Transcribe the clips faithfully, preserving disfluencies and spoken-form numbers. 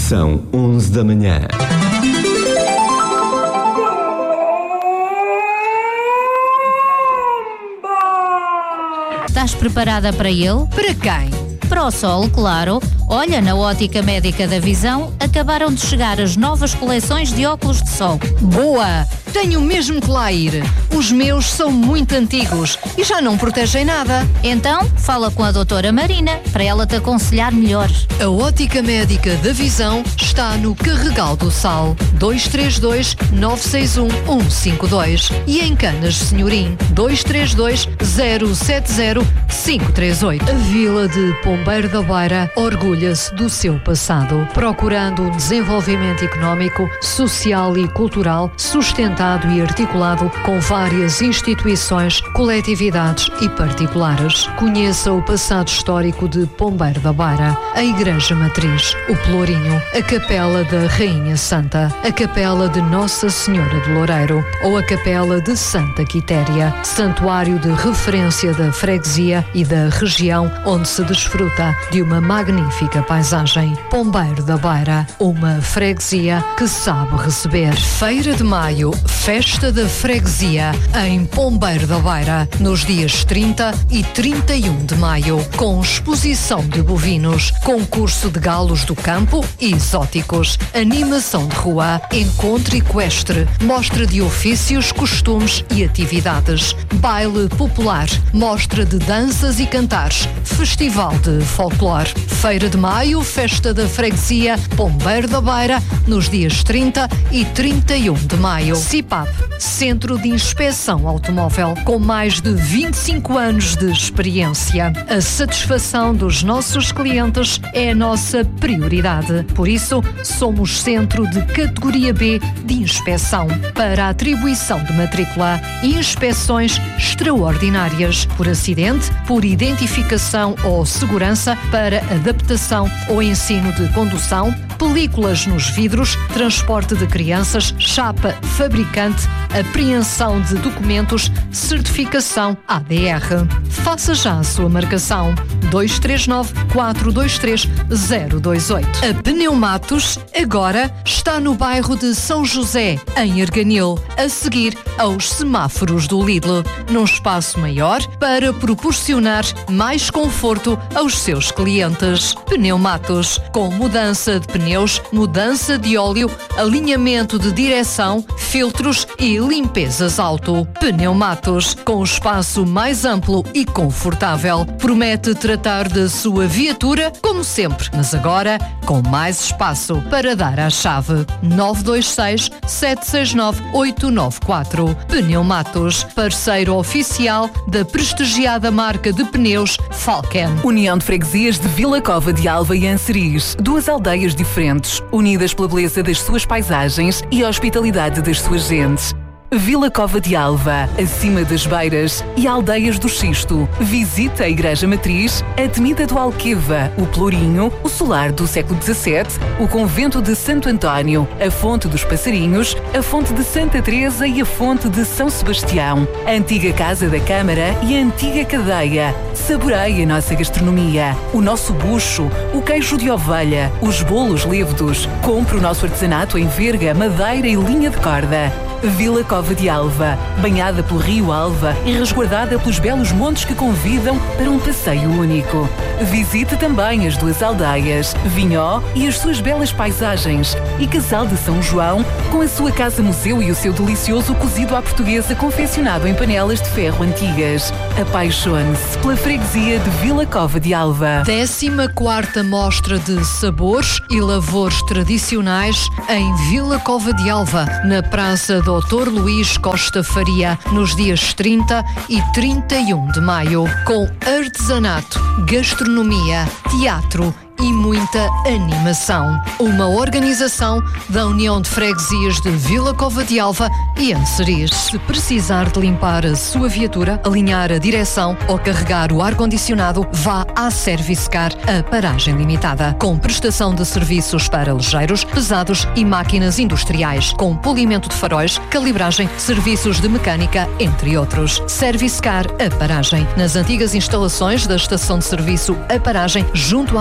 São onze da manhã. Estás preparada para ele? Para quem? Para o sol, claro. Olha, na Ótica Médica da Visão acabaram de chegar as novas coleções de óculos de sol. Boa! Tenho mesmo que lá ir. Os meus são muito antigos e já não protegem nada. Então, fala com a doutora Marina para ela te aconselhar melhor. A Ótica Médica da Visão está no Carregal do Sal, dois três dois, nove seis um, um cinco dois e em Canas Senhorim, dois três dois, zero sete zero, cinco três oito. A Vila de Pombeiro da Beira orgulha-se do seu passado, procurando um desenvolvimento económico, social e cultural sustentado e articulado com várias instituições, coletividades e particulares. Conheça o passado histórico de Pombeiro da Beira, a Igreja Matriz, o Pelourinho, a Capela da Rainha Santa, a Capela de Nossa Senhora do Loureiro ou a Capela de Santa Quitéria, santuário de referência da freguesia e da região onde se desfruta de uma magnífica paisagem. Pombeiro da Beira, uma freguesia que sabe receber. Feira de Maio, Festa da Freguesia, em Pombeiro da Beira, nos dias trinta e trinta e um de maio, com exposição de bovinos, concurso de galos do campo e exóticos, animação de rua, encontro equestre, mostra de ofícios, costumes e atividades, baile popular, mostra de danças e cantares, festival de folclore. Feira de Maio, Festa da Freguesia, Pombeiro da Beira, nos dias trinta e trinta e um de maio. C I P A P, Centro de Inspeção Automóvel, com mais de vinte e cinco anos de experiência. A satisfação dos nossos clientes é a nossa prioridade. Por isso, somos centro de categoria B de inspeção para a atribuição de matrícula e inspeções extraordinárias por acidente, por identificação ou segurança, para adaptação ou ensino de condução, películas nos vidros, transporte de crianças, chapa fabricante, apreensão de documentos, certificação A D R. Faça já a sua marcação. dois três nove, quatro dois três, zero dois oito. A Pneumatos agora está no bairro de São José, em Arganil, a seguir aos semáforos do Lidl, num espaço maior para proporcionar mais conforto aos seus clientes. Pneumatos, com mudança de pneus, mudança de óleo, alinhamento de direção, filtros e limpezas auto. Pneumatos, com o espaço mais amplo e confortável, promete tratar da sua viatura como sempre, mas agora com mais espaço para dar à chave. nove dois seis, sete seis nove, oito nove quatro. Pneumatos, parceiro oficial da prestigiada marca de pneus Falken. União de Freguesias de Vila Cova de Alva e Anceris, duas aldeias diferentes, unidas pela beleza das suas paisagens e a hospitalidade das suas gentes. Vila Cova de Alva, acima das Beiras e Aldeias do Xisto. Visita a Igreja Matriz, a Temida do Alqueva, o Pelourinho, o Solar do século dezassete, o Convento de Santo António, a Fonte dos Passarinhos, a Fonte de Santa Teresa e a Fonte de São Sebastião, a antiga Casa da Câmara e a antiga Cadeia. Saboreie a nossa gastronomia, o nosso bucho, o queijo de ovelha, os bolos lévedos. Compre o nosso artesanato em verga, madeira e linha de corda. Vila Cova de Alva, banhada pelo Rio Alva e resguardada pelos belos montes que convidam para um passeio único. Visite também as duas aldeias, Vinhó e as suas belas paisagens, e Casal de São João, com a sua casa-museu e o seu delicioso cozido à portuguesa confeccionado em panelas de ferro antigas. Apaixone-se pela freguesia de Vila Cova de Alva. décima quarta Mostra de Sabores e Lavores Tradicionais em Vila Cova de Alva, na Praça doutor Luís Costa Faria, nos dias trinta e trinta e um de maio, com artesanato, gastronomia, teatro e muita animação. Uma organização da União de Freguesias de Vila Cova de Alva e Anceris. Se precisar de limpar a sua viatura, alinhar a direção ou carregar o ar-condicionado, vá à Service Car, a paragem limitada, com prestação de serviços para ligeiros, pesados e máquinas industriais, com polimento de faróis, calibragem, serviços de mecânica, entre outros. Service Car, a paragem, nas antigas instalações da estação de serviço A Paragem, junto às bombas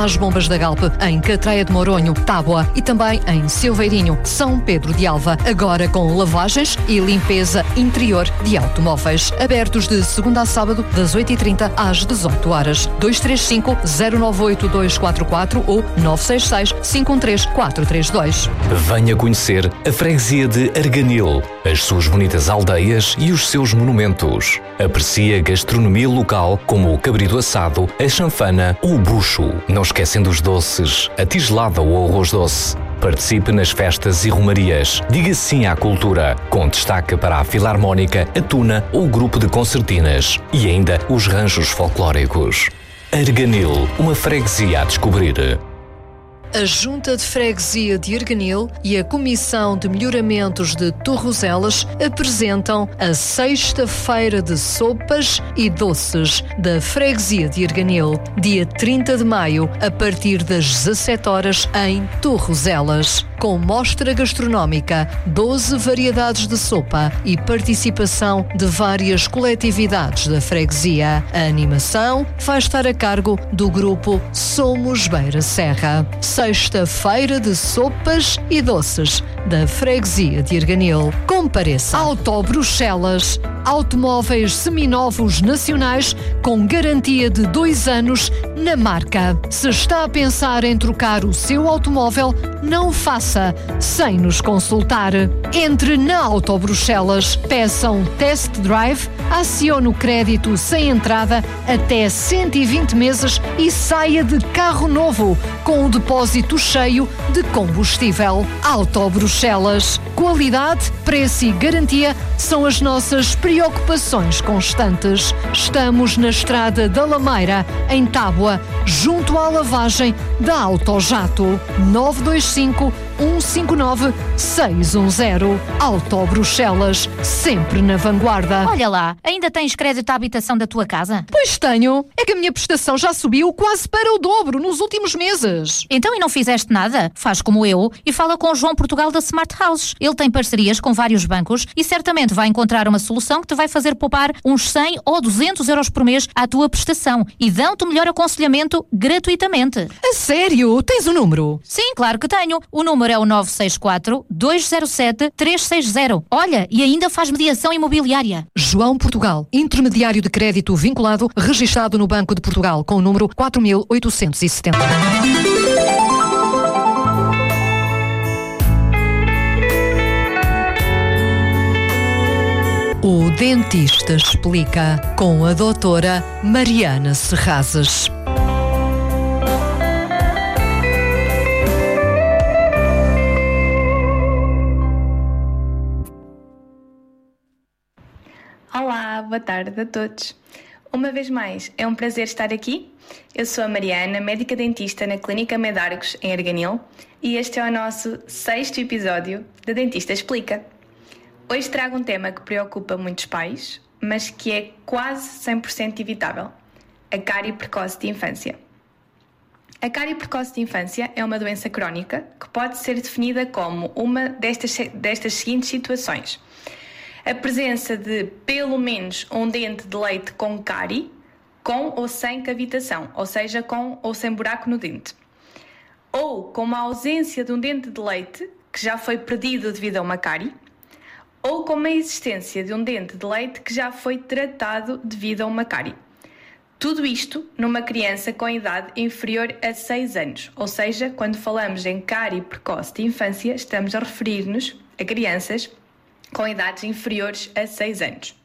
Sopas da Galp, em Catreia de Moronho, Tábua e também em Silveirinho, São Pedro de Alva. Agora com lavagens e limpeza interior de automóveis. Abertos de segunda a sábado, das oito e trinta às dezoito horas. dois três cinco, zero nove oito dois quatro quatro ou nove seis seis, cinco um três, quatro três dois. Venha conhecer a freguesia de Arganil, as suas bonitas aldeias e os seus monumentos. Aprecie a gastronomia local como o cabrito assado, a chanfana ou o bucho. Não esquecendo os doces, a tigelada ou o arroz doce. Participe nas festas e romarias. Diga sim à cultura, com destaque para a Filarmónica, a Tuna ou o grupo de concertinas. E ainda os ranchos folclóricos. Arganil, uma freguesia a descobrir. A Junta de Freguesia de Arganil e a Comissão de Melhoramentos de Torrozelas apresentam a Sexta-feira de Sopas e Doces da Freguesia de Arganil, dia trinta de maio, a partir das dezassete horas, em Torrozelas. Com mostra gastronómica, doze variedades de sopa e participação de várias coletividades da freguesia. A animação vai estar a cargo do grupo Somos Beira Serra. Sexta-feira de Sopas e Doces da Freguesia de Arganil. Compareça. Auto Bruxelas. Automóveis seminovos nacionais com garantia de dois anos na marca. Se está a pensar em trocar o seu automóvel, não o faça sem nos consultar. Entre na Auto Bruxelas, peça um test drive, acione o crédito sem entrada até cento e vinte meses e saia de carro novo com o depósito cheio de combustível. Auto Bruxelas. Qualidade, preço e garantia são as nossas preocupações constantes. Estamos na Estrada da Lameira, em Tábua, junto à lavagem da Autojato. nove dois cinco, um cinco nove, seis um zero. Auto Bruxelas, sempre na vanguarda. Olha lá, ainda tens crédito à habitação da tua casa? Pois tenho. É que a minha prestação já subiu quase para o dobro nos últimos meses. Então e não fizeste nada? Faz como eu e fala com o João Portugal da Smart House. Ele tem parcerias com vários bancos e certamente vai encontrar uma solução que te vai fazer poupar uns cem ou duzentos euros por mês à tua prestação e dão-te o melhor aconselhamento gratuitamente. A sério? Tens o número? Sim, claro que tenho. O número é o nove seis quatro, dois zero sete, três seis zero. Olha, e ainda faz mediação imobiliária. João Portugal, intermediário de crédito vinculado, registado no Banco de Portugal com o número quatro mil oitocentos e setenta. O Dentista Explica, com a doutora Mariana Serrazes. Olá, boa tarde a todos. Uma vez mais, é um prazer estar aqui. Eu sou a Mariana, médica dentista na Clínica Medargos, em Arganil, e este é o nosso sexto episódio da Dentista Explica. Hoje trago um tema que preocupa muitos pais, mas que é quase cem por cento evitável: a cárie precoce de infância. A cárie precoce de infância é uma doença crónica que pode ser definida como uma destas, destas seguintes situações: a presença de pelo menos um dente de leite com cárie, com ou sem cavitação, ou seja, com ou sem buraco no dente, ou com uma ausência de um dente de leite que já foi perdido devido a uma cárie, ou com a existência de um dente de leite que já foi tratado devido a uma cárie. Tudo isto numa criança com idade inferior a seis anos, ou seja, quando falamos em cárie precoce de infância, estamos a referir-nos a crianças com idades inferiores a seis anos.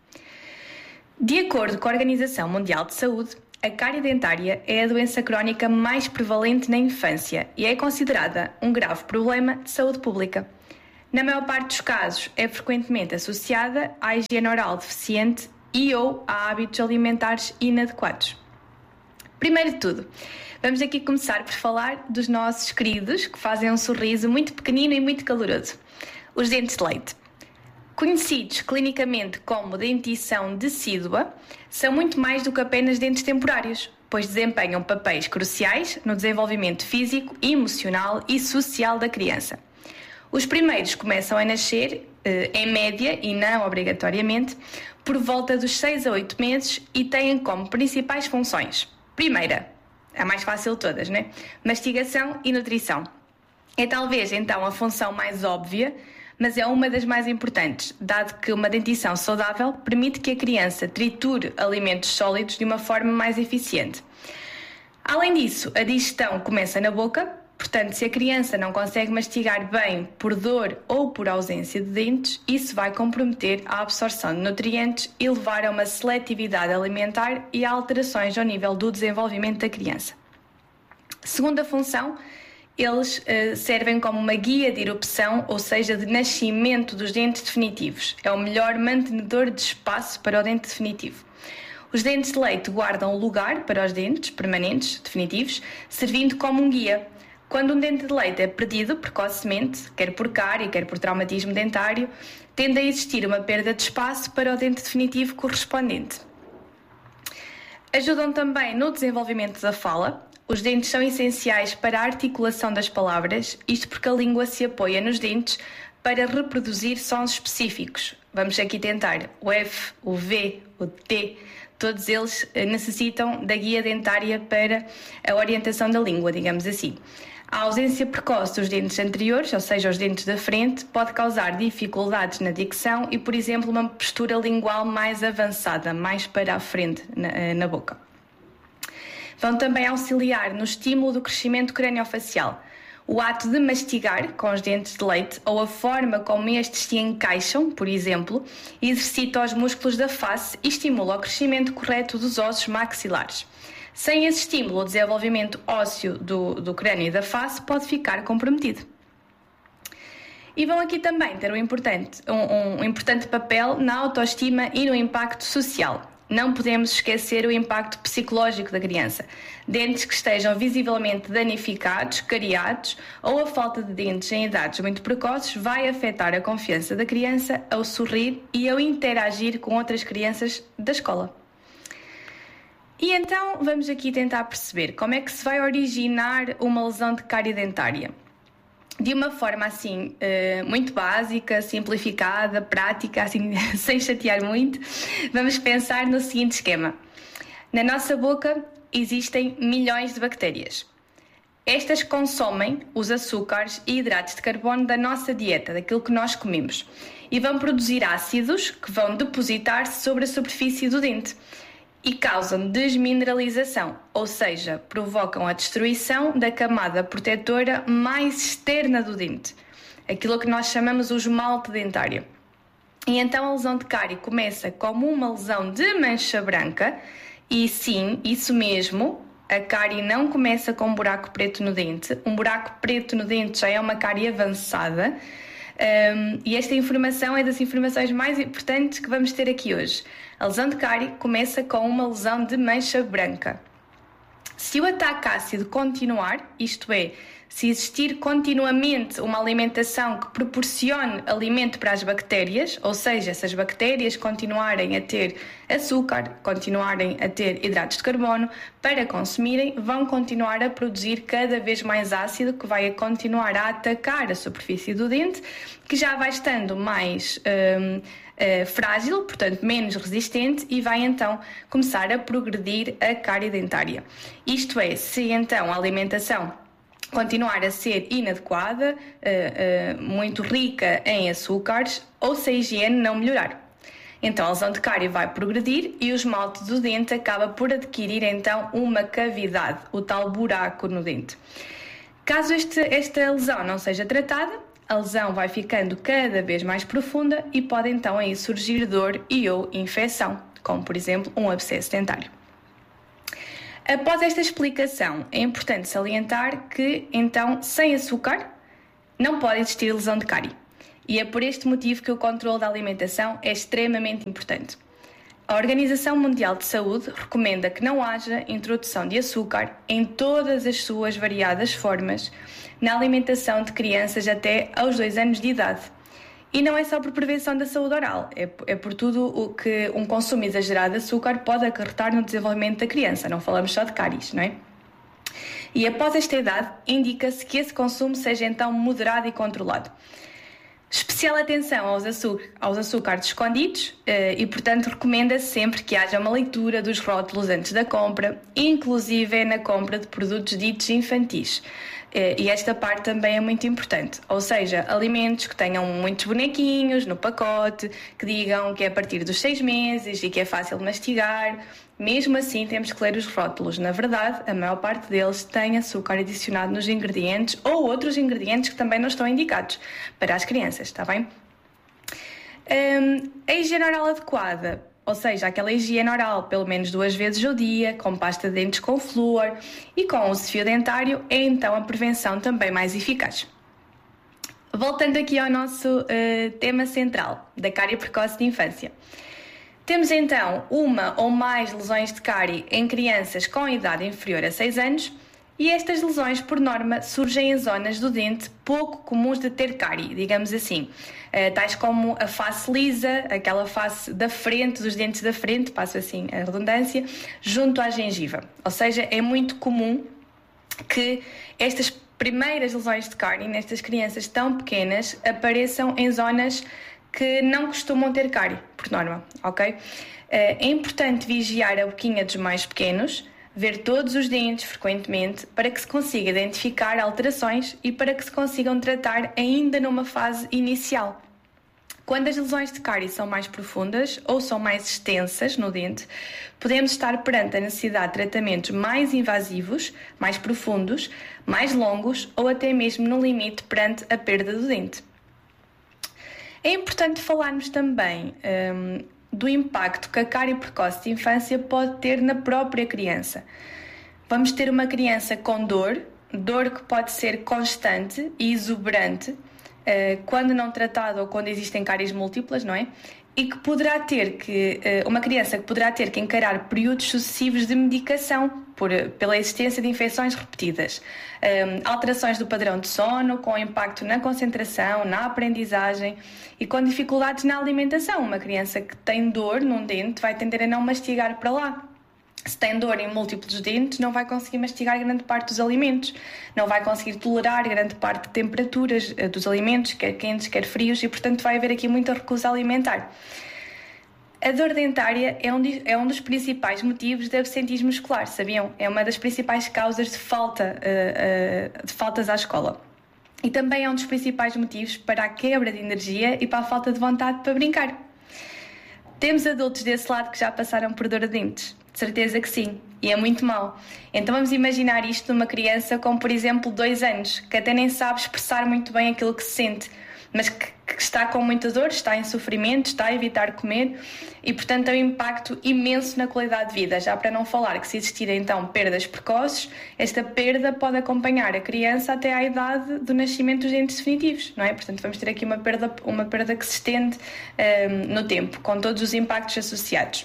De acordo com a Organização Mundial de Saúde, a cárie dentária é a doença crónica mais prevalente na infância e é considerada um grave problema de saúde pública. Na maior parte dos casos, é frequentemente associada à higiene oral deficiente e ou a hábitos alimentares inadequados. Primeiro de tudo, vamos aqui começar por falar dos nossos queridos, que fazem um sorriso muito pequenino e muito caloroso: os dentes de leite. Conhecidos clinicamente como dentição decídua, são muito mais do que apenas dentes temporários, pois desempenham papéis cruciais no desenvolvimento físico, emocional e social da criança. Os primeiros começam a nascer, eh, em média e não obrigatoriamente, por volta dos seis a oito meses e têm como principais funções: primeira, a mais fácil de todas, né? Mastigação e nutrição. É talvez então a função mais óbvia, mas é uma das mais importantes, dado que uma dentição saudável permite que a criança triture alimentos sólidos de uma forma mais eficiente. Além disso, a digestão começa na boca, portanto, se a criança não consegue mastigar bem por dor ou por ausência de dentes, isso vai comprometer a absorção de nutrientes e levar a uma seletividade alimentar e a alterações ao nível do desenvolvimento da criança. Segunda função, eles uh, servem como uma guia de erupção, ou seja, de nascimento dos dentes definitivos. É o melhor mantenedor de espaço para o dente definitivo. Os dentes de leite guardam o lugar para os dentes permanentes, definitivos, servindo como um guia. Quando um dente de leite é perdido precocemente, quer por cárie, quer por traumatismo dentário, tende a existir uma perda de espaço para o dente definitivo correspondente. Ajudam também no desenvolvimento da fala. Os dentes são essenciais para a articulação das palavras, isto porque a língua se apoia nos dentes para reproduzir sons específicos. Vamos aqui tentar o F, o V, o T, todos eles necessitam da guia dentária para a orientação da língua, digamos assim. A ausência precoce dos dentes anteriores, ou seja, os dentes da frente, pode causar dificuldades na dicção e, por exemplo, uma postura lingual mais avançada, mais para a frente na, na boca. Vão também auxiliar no estímulo do crescimento craniofacial. O ato de mastigar com os dentes de leite ou a forma como estes se encaixam, por exemplo, exercita os músculos da face e estimula o crescimento correto dos ossos maxilares. Sem esse estímulo, o desenvolvimento ósseo do, do crânio e da face pode ficar comprometido. E vão aqui também ter um importante, um, um importante papel na autoestima e no impacto social. Não podemos esquecer o impacto psicológico da criança. Dentes que estejam visivelmente danificados, cariados ou a falta de dentes em idades muito precoces vai afetar a confiança da criança ao sorrir e ao interagir com outras crianças da escola. E então vamos aqui tentar perceber como é que se vai originar uma lesão de cárie dentária. De uma forma assim, muito básica, simplificada, prática, assim, sem chatear muito, vamos pensar no seguinte esquema. Na nossa boca existem milhões de bactérias. Estas consomem os açúcares e hidratos de carbono da nossa dieta, daquilo que nós comemos, e vão produzir ácidos que vão depositar-se sobre a superfície do dente e causam desmineralização, ou seja, provocam a destruição da camada protetora mais externa do dente, aquilo que nós chamamos o esmalte dentário. E então a lesão de cárie começa como uma lesão de mancha branca, e sim, isso mesmo, a cárie não começa com um buraco preto no dente. Um buraco preto no dente já é uma cárie avançada. Um, e esta informação é das informações mais importantes que vamos ter aqui hoje. A lesão de cárie começa com uma lesão de mancha branca. Se o ataque ácido continuar, isto é, se existir continuamente uma alimentação que proporcione alimento para as bactérias, ou seja, se as bactérias continuarem a ter açúcar, continuarem a ter hidratos de carbono para consumirem, vão continuar a produzir cada vez mais ácido que vai continuar a atacar a superfície do dente, que já vai estando mais hum, uh, frágil, portanto menos resistente, e vai então começar a progredir a cárie dentária. Isto é, se então a alimentação continuar a ser inadequada, uh, uh, muito rica em açúcares, ou se a higiene não melhorar. Então a lesão de cárie vai progredir e o esmalte do dente acaba por adquirir então uma cavidade, o tal buraco no dente. Caso este, esta lesão não seja tratada, a lesão vai ficando cada vez mais profunda e pode então aí surgir dor e ou infecção, como por exemplo um abscesso dentário. Após esta explicação, é importante salientar que, então, sem açúcar, não pode existir lesão de cárie. E é por este motivo que o controle da alimentação é extremamente importante. A Organização Mundial de Saúde recomenda que não haja introdução de açúcar em todas as suas variadas formas na alimentação de crianças até aos dois anos de idade. E não é só por prevenção da saúde oral, é, é por tudo o que um consumo exagerado de açúcar pode acarretar no desenvolvimento da criança, não falamos só de cáries, não é? E após esta idade, indica-se que esse consumo seja então moderado e controlado. Especial atenção aos, açu- aos açúcares escondidos eh, e, portanto, recomenda-se sempre que haja uma leitura dos rótulos antes da compra, inclusive na compra de produtos ditos infantis. Eh, e esta parte também é muito importante, ou seja, alimentos que tenham muitos bonequinhos no pacote, que digam que é a partir dos seis meses e que é fácil mastigar. Mesmo assim, temos que ler os rótulos. Na verdade, a maior parte deles tem açúcar adicionado nos ingredientes ou outros ingredientes que também não estão indicados para as crianças, está bem? Um, a higiene oral adequada, ou seja, aquela higiene oral pelo menos duas vezes ao dia, com pasta de dentes com flúor e com uso de fio dentário, é então a prevenção também mais eficaz. Voltando aqui ao nosso uh, tema central, da cárie precoce de infância. Temos então uma ou mais lesões de cárie em crianças com idade inferior a seis anos e estas lesões, por norma, surgem em zonas do dente pouco comuns de ter cárie, digamos assim, tais como a face lisa, aquela face da frente, dos dentes da frente, passo assim a redundância, junto à gengiva. Ou seja, é muito comum que estas primeiras lesões de cárie nestas crianças tão pequenas apareçam em zonas que não costumam ter cárie, por norma, ok? É importante vigiar a boquinha dos mais pequenos, ver todos os dentes frequentemente para que se consiga identificar alterações e para que se consigam tratar ainda numa fase inicial. Quando as lesões de cárie são mais profundas ou são mais extensas no dente, podemos estar perante a necessidade de tratamentos mais invasivos, mais profundos, mais longos ou até mesmo no limite perante a perda do dente. É importante falarmos também um, do impacto que a cárie precoce de infância pode ter na própria criança. Vamos ter uma criança com dor, dor que pode ser constante e exuberante, uh, quando não tratada ou quando existem cáries múltiplas, não é? E que poderá ter que, uh, uma criança que poderá ter que encarar períodos sucessivos de medicação por, pela existência de infecções repetidas, um, alterações do padrão de sono, com impacto na concentração, na aprendizagem e com dificuldades na alimentação. Uma criança que tem dor num dente vai tender a não mastigar para lá. Se tem dor em múltiplos dentes, não vai conseguir mastigar grande parte dos alimentos, não vai conseguir tolerar grande parte de temperaturas dos alimentos, quer quentes, quer frios, e portanto vai haver aqui muita recusa alimentar. A dor dentária é um, de, é um dos principais motivos de absentismo escolar, sabiam? É uma das principais causas de, falta, uh, uh, de faltas à escola. E também é um dos principais motivos para a quebra de energia e para a falta de vontade para brincar. Temos adultos desse lado que já passaram por dor de dentes? De certeza que sim, e é muito mau. Então vamos imaginar isto numa criança com, por exemplo, dois anos, que até nem sabe expressar muito bem aquilo que se sente, mas que, que está com muita dor, está em sofrimento, está a evitar comer e, portanto, tem um impacto imenso na qualidade de vida. Já para não falar que se existirem, então, perdas precoces, esta perda pode acompanhar a criança até à idade do nascimento dos dentes definitivos, não é? Portanto, vamos ter aqui uma perda, uma perda que se estende um, no tempo, com todos os impactos associados.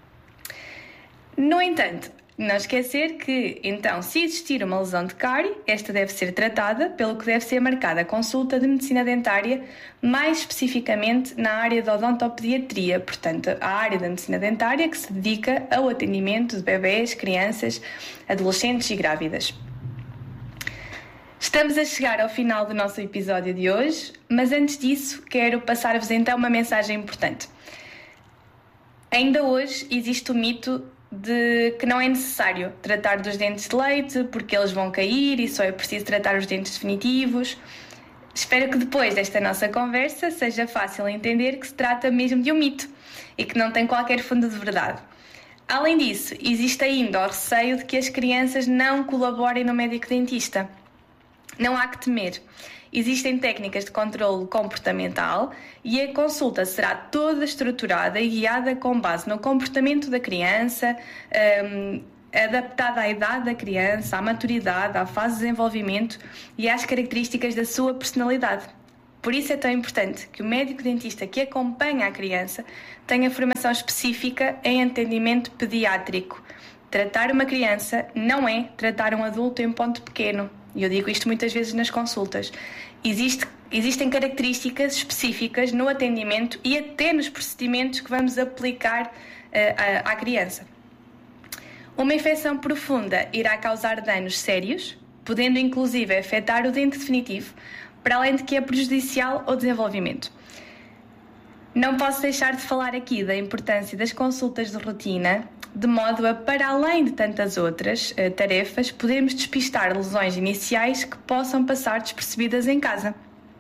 No entanto, não esquecer que, então, se existir uma lesão de cárie, esta deve ser tratada, pelo que deve ser marcada a consulta de medicina dentária, mais especificamente na área da odontopediatria, portanto, a área da medicina dentária que se dedica ao atendimento de bebés, crianças, adolescentes e grávidas. Estamos a chegar ao final do nosso episódio de hoje, mas antes disso quero passar-vos então uma mensagem importante. Ainda hoje existe o mito de que não é necessário tratar dos dentes de leite porque eles vão cair e só é preciso tratar os dentes definitivos. Espero que depois desta nossa conversa seja fácil entender que se trata mesmo de um mito e que não tem qualquer fundo de verdade. Além disso, existe ainda o receio de que as crianças não colaborem no médico dentista. Não há que temer. Existem técnicas de controle comportamental e a consulta será toda estruturada e guiada com base no comportamento da criança, um, adaptada à idade da criança, à maturidade, à fase de desenvolvimento e às características da sua personalidade. Por isso é tão importante que o médico dentista que acompanha a criança tenha formação específica em atendimento pediátrico. Tratar uma criança não é tratar um adulto em ponto pequeno. E eu digo isto muitas vezes nas consultas. Existe, existem características específicas no atendimento e até nos procedimentos que vamos aplicar uh, à, à criança. Uma infecção profunda irá causar danos sérios, podendo inclusive afetar o dente definitivo, para além de que é prejudicial ao desenvolvimento. Não posso deixar de falar aqui da importância das consultas de rotina, de modo a, para além de tantas outras uh, tarefas, podermos despistar lesões iniciais que possam passar despercebidas em casa.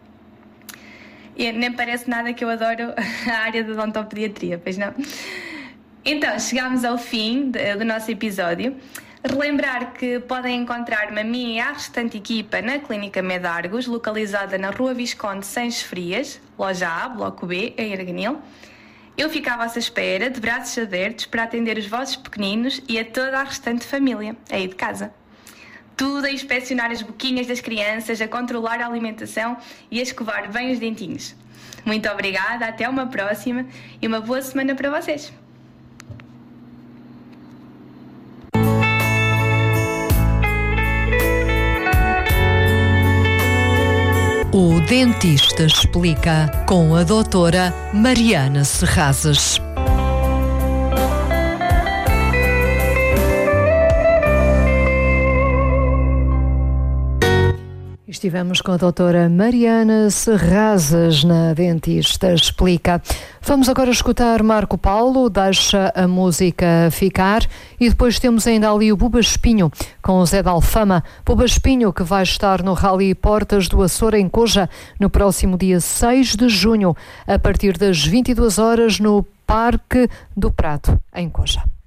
E nem parece nada que eu adoro a área da odontopediatria, pois não? Então, chegámos ao fim de, do nosso episódio. Relembrar que podem encontrar-me a mim e a restante equipa na Clínica Medargos, localizada na Rua Visconde Sanches Frias, Loja A, Bloco B, em Arganil. Eu fico à vossa espera, de braços abertos, para atender os vossos pequeninos e a toda a restante família, aí de casa. Tudo a inspecionar as boquinhas das crianças, a controlar a alimentação e a escovar bem os dentinhos. Muito obrigada, até uma próxima e uma boa semana para vocês. O Dentista Explica, com a doutora Mariana Serrazes. Estivemos com a doutora Mariana Serrazes na Dentista Explica. Vamos agora escutar Marco Paulo, deixa a música ficar, e depois temos ainda ali o Buba Espinho com o Zé da Alfama. Buba Espinho que vai estar no Rally Portas do Açor em Coja no próximo dia seis de junho, a partir das vinte e duas horas no Parque do Prato, em Coja.